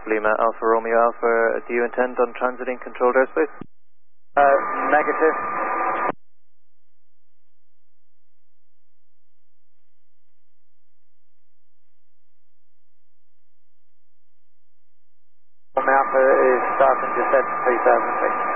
Lima Alpha Romeo Alpha, do you intend on transiting controlled airspace? Negative. Alpha is starting descent 3000 feet.